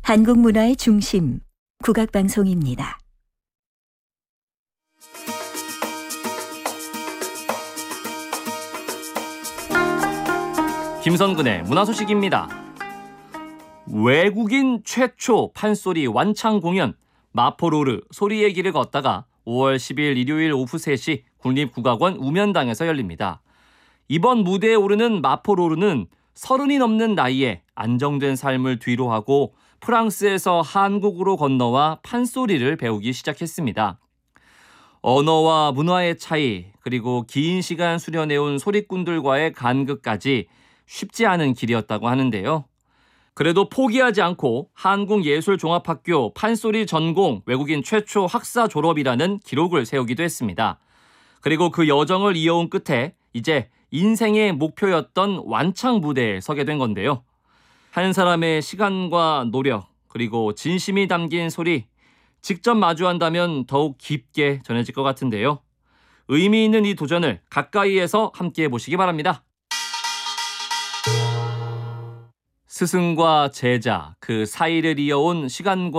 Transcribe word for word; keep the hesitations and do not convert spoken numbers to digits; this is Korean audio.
한국 문화의 중심, 국악방송입니다. 김선근의 문화소식입니다. 외국인 최초 판소리 완창 공연 마포로르 소리의 길을 걷다가 오월 십일 일요일 오후 세 시 국립국악원 우면당에서 열립니다. 이번 무대에 오르는 마포로르는 서른이 넘는 나이에 안정된 삶을 뒤로하고 프랑스에서 한국으로 건너와 판소리를 배우기 시작했습니다. 언어와 문화의 차이, 그리고 긴 시간 수련해온 소리꾼들과의 간극까지 쉽지 않은 길이었다고 하는데요. 그래도 포기하지 않고 한국예술종합학교 판소리 전공 외국인 최초 학사 졸업이라는 기록을 세우기도 했습니다. 그리고 그 여정을 이어온 끝에 이제 인생의 목표였던 완창 무대에 서게 된 건데요. 한 사람의 시간과 노력, 그리고 진심이 담긴 소리, 직접 마주한다면 더욱 깊게 전해질 것 같은데요. 의미 있는 이 도전을 가까이에서 함께 해보시기 바랍니다. 스승과 제자, 그 사이를 이어온 시간과